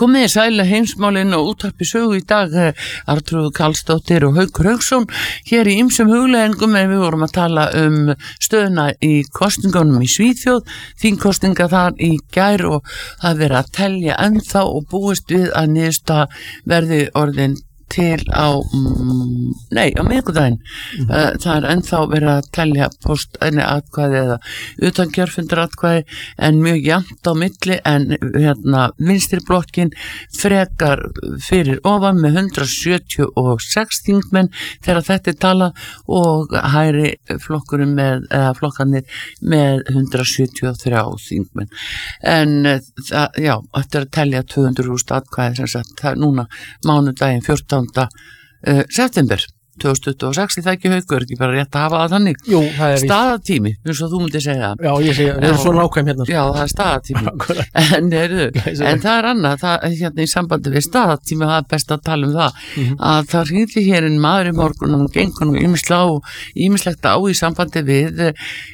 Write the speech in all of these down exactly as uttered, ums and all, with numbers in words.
Komið þið sæla heimsmálinn og útvarpi sögu í dag, Arnþrúður Karlsdóttir og Haukur Hauksson hér í ýmsum hugleiðingum, en við vorum að tala um stöðuna í kosningunum í Svíþjóð, þingkosninga þar í gær, og það er verið að telja ennþá og búist við að niðurstaða verði orðin til á, mm, nei, á miðvikudaginn. Mm-hmm. uh, það er ennþá verið að telja post, enni atkvæði eða utan kjörfundur atkvæði, en mjög jafnt á milli, en hérna vinstri blokkin frekar fyrir ofan með hundrað sjötíu og sex þingmenn þegar þetta er talað, og hægri flokkurinn með, eða flokkanir með hundrað sjötíu og þrjú þingmenn. En það, já, eftir að telja tvö hundruð þúsund atkvæði, sem sagt, það er núna mánudaginn fjórtánda Uh, september tvö þúsund tuttugu og sex, það ekki Haukur, ekki bara rétt að hafa það þannig. Jú, það er staðatími, eins og þú myndir segja það. Já, ég segja, við erum svo nákvæm hérna. Já, það er staðatími. en, heru, en það er annað, það, hérna í sambandi við staðatími, það er best að tala um það, mm-hmm. að það hringdi hér en maður í morgun og gengur nú ýmislegt á í sambandi við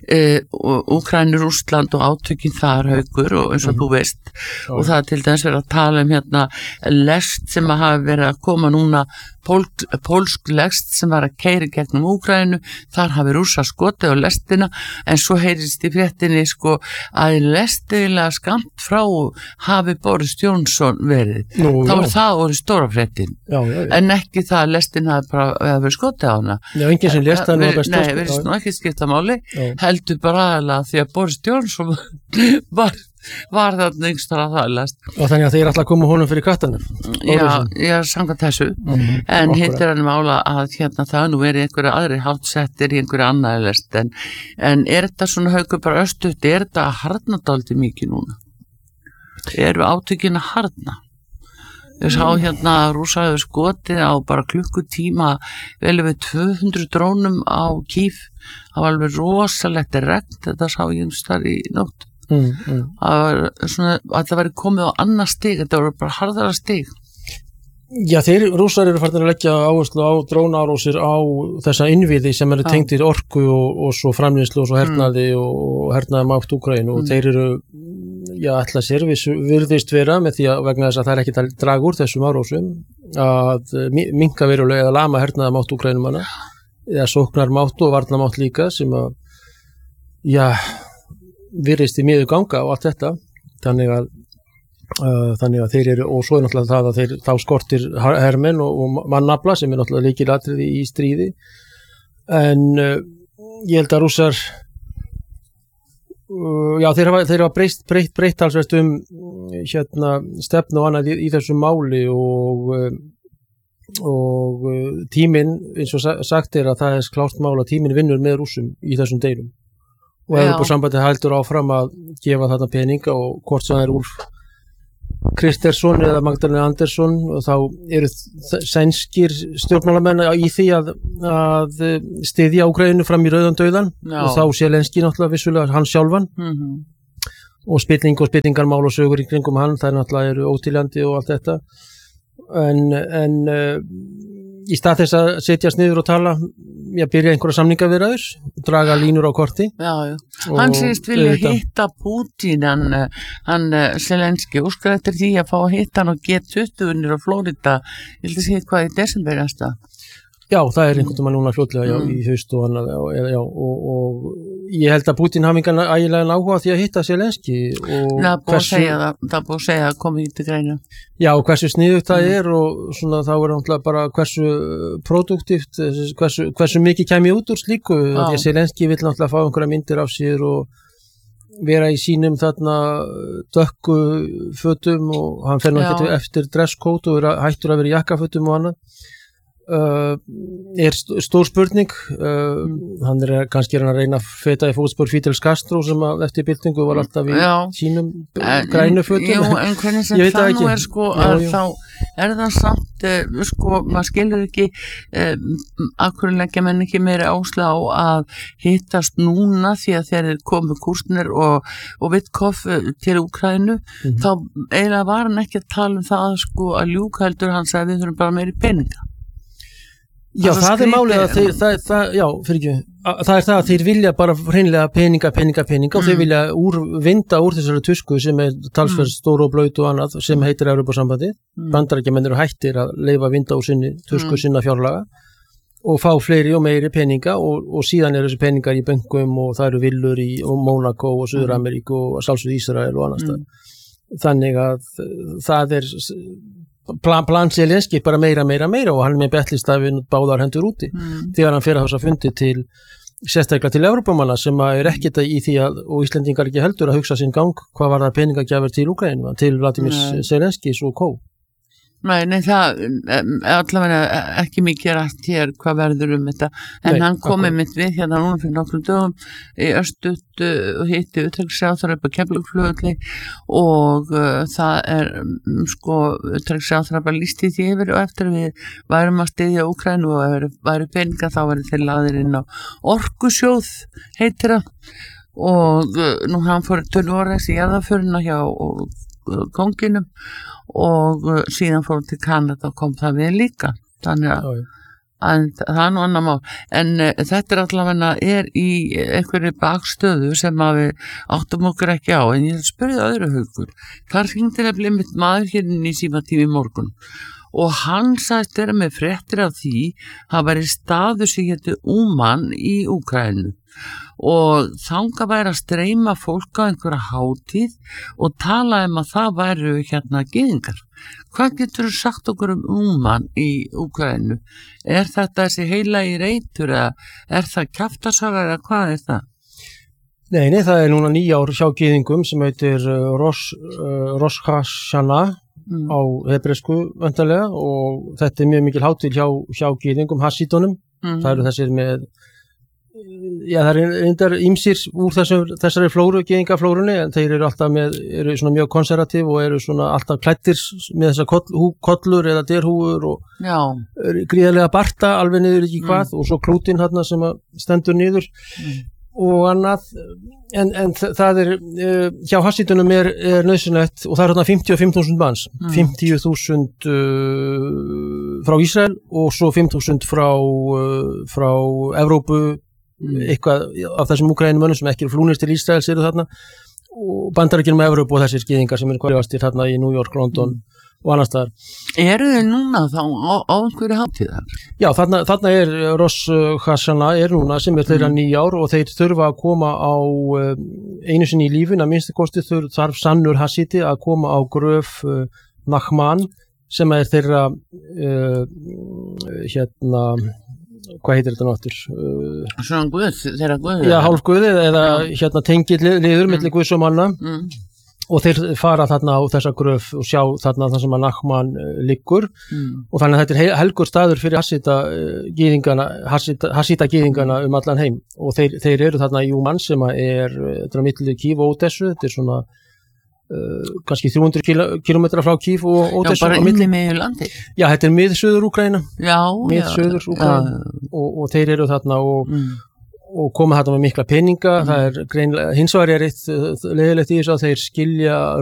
uh, Úkraínu, Rússland og átökin þar, Haukur, og eins og mm-hmm. þú veist, Já. Og það er til dæmis verið að tala um hérna lest sem að hafa verið að koma núna, pól, pólsk lest sem var að keyra gegnum Úkraínu, þar hafi Rússar skotið á lestina, en svo heyrist í fréttinni sko að lestilega skamt frá hafi Boris Johnson verið. Nú, þá var það orðið stóra fréttin, já, já, já. En ekki það að lestin hafi bara verið skotið á hana. Já, enginn sem lest það nú best. Nei, verið nú ekki skipta máli, heldur bara aðalega því að Boris Johnson var var þarna yngstar að það lest. Og þannig að þeir alltaf koma honum fyrir kattanum. Já, ég er samkvæmt þessu, mm-hmm. en hitt er hann mála að hérna það nú verið einhverja aðri hátsettir í einhverja annaði lest, en, en er þetta svona Haukur bara östuft, er þetta að harna dálítið mikið núna? Eru átökin að harna? Ég sá hérna að Rússar hefur skotið á bara klukkutíma vel við tvö hundruð drónum á Kív, það var alveg rosalegt regn, þetta sá ég umstar í nótt. Mm, mm. Að, var svona, að það væri komið á annar stig, þetta var bara harðara stig. Já, þeir Rússar eru farin að leggja áherslu á drónaárásir á þessa innviði sem eru tengdir orku og, og svo framleiðslu og svo hernaði mm. og, og hernaði mátt Úkraínu, og mm. þeir eru, já, ætla sér virðist vera með því að vegna þess að það er ekki að draga úr þessum árásum að minnka verulega eða lama hernaði mátt Úkraínumanna, eða sóknar mátt og varna mátt líka, sem að, já, virðist í miður ganga og allt þetta, þannig að uh, þannig að þeir eru, og svo er náttúrulega það að þeir þá skortir hermenn og, og mannafla sem er náttúrulega lykilatriði í stríði, en uh, ég held að Rússar uh, já, þeir hafa, þeir hafa breytt, breytt, breytt alveg um hérna stefnu og annað í, í þessu máli, og uh, og uh, tíminn, eins og sagt er að það er klárt mál að tíminn vinnur með Rússum í þessum deilum, og Evrópusambandið heldur áfram að gefa þarna peninga, og hvort sem það er Úlf Kristersson eða Magdalena Andersson, og þá eru sænskir stjórnmálamenn í því að, að styðja Úkraínu fram í rauðan dauðan, Já. Og þá Zelenski náttúrulega vissulega hann sjálfan, mm-hmm. og spilling og spillingarmál og sögur í kringum hann, það er náttúrulega eru ótiljandi og allt þetta, en, en uh, í stað þess að setjast niður og tala, ég byrja einhverja samningaviðræður, draga línur á korti. Já, já. Hann segist vilja hitta Putin, hann, hann Zelenski, óskar eftir því að fá að hitta hann og G tuttugu á Flórida, ég held að segja hvað í desember næsta. Já, það er einhvern veginn núna fljótlega, já, mm. í haust og annað, já, já, og, og ég held að Putin hafi engan ægilegan áhuga því að hitta Zelenski, og það búið að segja það, það búið að segja að koma í til greina. Já, og hversu sniðugt það mm. er, og svona þá er náttúrulega bara hversu produktíft, hversu, hversu mikið kæmi út úr slíku, því að Zelenski vill náttúrulega fá einhverja myndir af sér og vera í sínum þarna dökku fötum, og hann fer nú ekkert eftir dresscode og er hættur að vera í jakkafötum og annað. Uh, er st- stór spurning, uh, mm. hann er kannski að reyna að feta í fótspor Fidels Castro sem að eftir byltingu var alltaf í Já. Sínum en, grænu fötum. Jú, en hvernig sem það nú er sko já, að já. Þá er það samt uh, sko, maður skilur ekki uh, akkur leggja menn ekki meiri áslá á að hittast núna því að þeir komu Kústner og, og Vitkov til Úkraínu, mm-hmm. þá eiginlega var hann ekki að tala um það sko að ljúka heldur, hann sagði við þurfum bara meiri peninga. Já, það, það er málið að þeir, það, það, já, fyrir ekki, það er það að þeir vilja bara hreinlega peninga, peninga, peninga mm. og þeir vilja úr, vinda úr þessari tusku sem er talsverð stór og blöyt og annað sem heitir Evrópusambandið. Mm. Bandaríkjamenn eru hættir að leyfa vinda úr sinni tusku mm. sinna fjárlaga og fá fleiri og meiri peninga og, og síðan eru þessi peningar í bönkum og það eru villur í Mónakó og Suður-Ameríku og sjálfsögðu Ísrael og annars mm. þannig að það er plan, plan Zelenski bara meira, meira, meira og hann er með betlistafinn báðar hendur úti mm. þegar hann fer að þess að fundi til sérstaklega til Evrópumanna sem er ekkert í því að og Íslendingar ekki heldur að hugsa sinn gang hvað var það peningagjafir til Úkraínu til Vladimir Zelenskis og kó. Nei, nei, það allavega ekki mikið rætt hér hvað verður um þetta, en nei, hann komið mitt við hérna núna fyrir nokkrum dögum í Östut og hitti utanríkisráðherra upp á Keflavíkurflugvelli og uh, það er um, sko utanríkisráðherra bara lýst í því yfir og eftir við værum að styðja Úkraínu og ef væri peninga þá væri þeir lagðir inn á Orkusjóð heitir það og uh, nú hann fór til Noregs í jarðaförina hjá og, uh, konginum og uh, síðan fór til Kanada og kom það við líka þannig að, að það er nú annar mál en uh, þetta er allavega er í einhverju bakstöðu sem að við áttum okkur ekki á en ég spurði öðru Haukur þar hringdi nefnilega mitt maður hérna í símatími morgun og hann sagðist vera með fréttir af því að væri staður sem hétu Uman í Úkraínu og þangað væri að streyma fólk á einhverja hátíð og tala um að það væru hérna gyðingar. Hvað getur þú sagt okkur um Uman í Úkraínu? Er þetta þessi heilagi reitur eða er það kjaftasaga eða hvað er það? Nei, nei, það er núna nýjár hjá gyðingum sem heitir uh, Rosh, uh, Rosh Hashanah mm. á hebresku vantarlega og þetta er mjög mikil hátíð hjá, hjá gyðingum, hassítunum. Mm. Það eru þessir með Já, það er reyndar ýmsir úr þessum, þessari flóru, gyðingaflórunni, en þeir eru alltaf með, eru svona mjög konservatív og eru svona alltaf klættir með þessar koll, hú, kollur eða derhúur og Já. Gríðarlega barta, alveg niður ekki hvað, mm. og svo klútin hérna sem stendur niður mm. og annað, en, en það er, uh, hjá hassítunum er, er nöðsynlegt, og það er hérna fimmtíu og fimm þúsund manns, mm. fimmtíu þúsund uh, frá Ísrael og svo fimm þúsund frá, uh, frá Evrópu, eitthvað af þessum Úkraínumönnum sem ekki eru flúnir til Ísraels eru þarna og Bandaríkjunum með Evrópu og þessir gyðingar sem eru kvarjastir þarna í New York, London mm. og annars staðar. Eru þið núna þá á, á einhverju hátíðar? Já, þarna, þarna er Rosh Hashanah er núna sem er þeirra mm. nýjár og þeir þurfa að koma á um, einu sinni í lífin að minnstu kosti þarf sannur hassíti að koma á gröf uh, Nachman sem er þeirra uh, hérna hvað heitir þetta náttur? Uh, Svona guð, þeirra guð? Já, hálf guð eða hérna tengið liður mm. milli guðs og manna mm. og þeir fara þarna á þessa gröf og sjá þarna það sem að Nachman uh, liggur mm. og þannig að þetta er helgur staður fyrir hassíta uh, gyðingana, hassíta, hassíta gyðingana um allan heim og þeir, þeir eru þarna í Uman sem er, þetta er á milli Kív og Ódessu, þetta er svona Uh, kannski þrjú hundruð kílómetra frá Kív og Ódessu. Já, bara inn í miðju landi. Já, þetta er mið-söður Úkraína. Já, mið-söður Úkraína og, og þeir eru þarna og, mm. og koma þarna með mikla peninga. Mm. Það er greinlega, hins vegar er eitt leiðilegt í þessu að þeir skilja